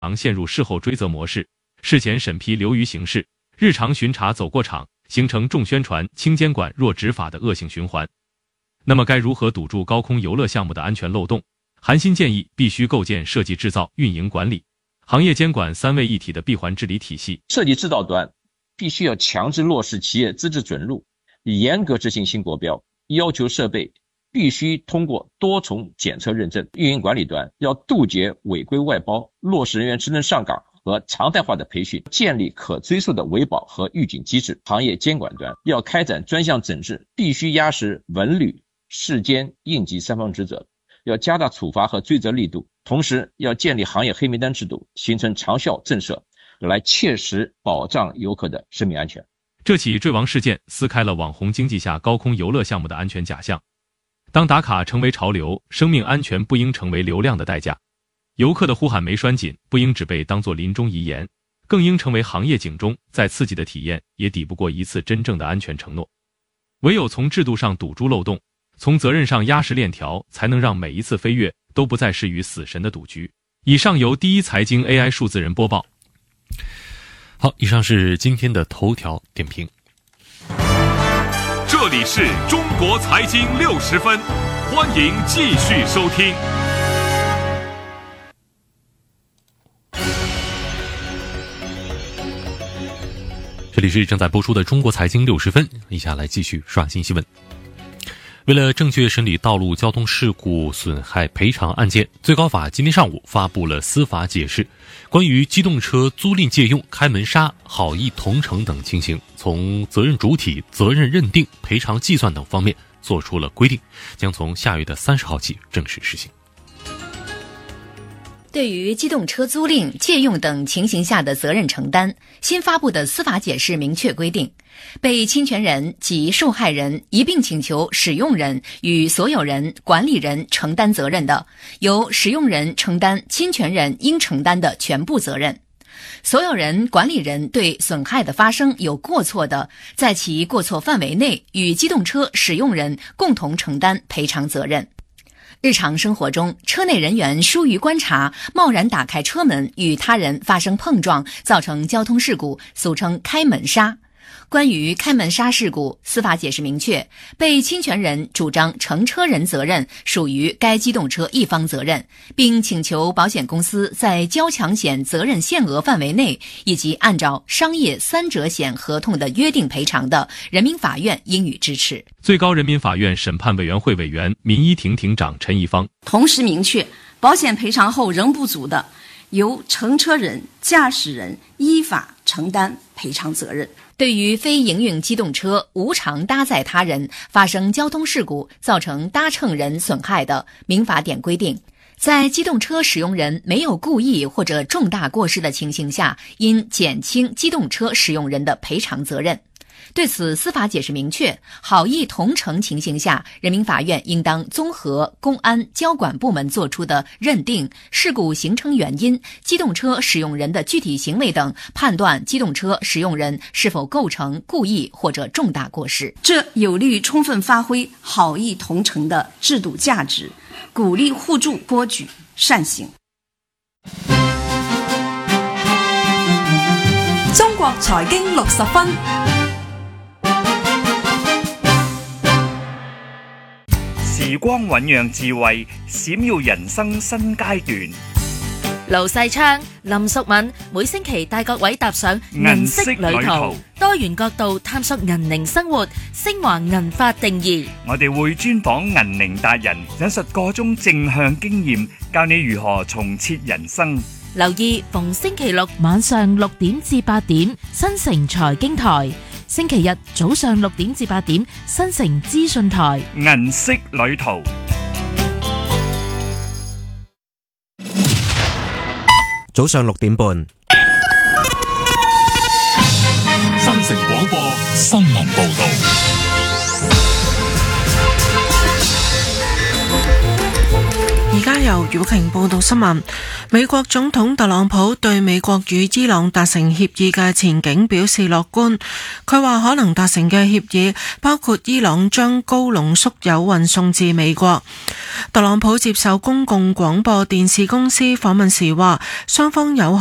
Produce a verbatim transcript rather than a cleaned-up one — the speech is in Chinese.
陷入事后追责模式，事前审批流于形式，日常巡查走过场，形成重宣传、轻监管、弱执法的恶性循环。那么该如何堵住高空游乐项目的安全漏洞？韩新建议必须构建设计、制造、运营、管理、行业监管三位一体的闭环治理体系。 设计制造端必须要强制落实企业资质准入，严格执行新国标，要求设备必须通过多重检测认证。运营管理端要杜绝违规外包，落实人员职能上岗和常态化的培训，建立可追溯的维保和预警机制。行业监管端要开展专项整治，必须压实文旅、市监、应急三方职责，要加大处罚和追责力度，同时要建立行业黑名单制度，形成长效震慑，来切实保障游客的生命安全。 这起坠亡事件撕开了网红经济下高空游乐项目的安全假象。当打卡成为潮流，生命安全不应成为流量的代价。游客的呼喊没拴紧，不应只被当作临终遗言，更应成为行业警钟。再刺激的体验也抵不过一次真正的安全承诺。唯有从制度上堵住漏洞，从责任上压实链条，才能让每一次飞跃都不再是与死神的赌局。以上由第一财经 A I 数字人播报。 好，以上是今天的头条点评。 这里是中国财经六十分，欢迎继续收听。 这里是正在播出的中国财经六十分，以下来继续刷新新闻。为了正确审理道路交通事故损害赔偿案件，最高法今天上午发布了司法解释，关于机动车租赁借用、开门刹、好意同乘等情形，从责任主体、责任认定、赔偿计算等方面做出了规定，将从下月的三十号起正式实行。 对于机动车租赁、借用等情形下的责任承担，新发布的司法解释明确规定，被侵权人及受害人一并请求使用人与所有人、管理人承担责任的，由使用人承担侵权人应承担的全部责任。所有人、管理人对损害的发生有过错的，在其过错范围内，与机动车使用人共同承担赔偿责任。日常生活中，车内人员疏于观察，贸然打开车门与他人发生碰撞，造成交通事故，俗称开门刹。关于开门刹事故，司法解释明确，被侵权人主张乘车人责任属于该机动车一方责任，并请求保险公司在交强险责任限额范围内，以及按照商业三者险合同的约定赔偿的，人民法院应予支持。 最高人民法院审判委员会委员、民医庭庭长陈一方同时明确，保险赔偿后仍不足的，由乘车人、驾驶人依法承担赔偿责任。 对于非营运机动车无偿搭载他人发生交通事故造成搭乘人损害的，民法典规定，在机动车使用人没有故意或者重大过失的情形下，应减轻机动车使用人的赔偿责任。对此，司法解释明确，好意同乘情形下，人民法院应当综合公安、交管部门作出的认定、事故形成原因、机动车使用人的具体行为等，判断机动车使用人是否构成故意或者重大过失。 这有利于充分发挥好意同乘的制度价值，鼓励互助，多举善行。 中國財經六十分。 時光醞釀智慧，閃耀人生新階段。 盧世昌、林淑敏每星期帶各位踏上銀色旅途，多元角度探索銀齡生活，昇華銀髮定義。 我哋會專訪銀齡達人，引述各種正向經驗，教你如何重設人生。 留意逢星期六晚上六點至八點，新城財經台。星期日早上六點至八點，新城資訊台。 銀色旅途。 早上六點半， 新城廣播新聞報道。 而家由余慶報道新聞。美國總統特朗普對美國與伊朗達成協議嘅前景表示樂觀。佢話可能達成嘅協議包括伊朗將高濃縮鈾運送至美國。特朗普接受公共廣播電視公司訪問時話，雙方有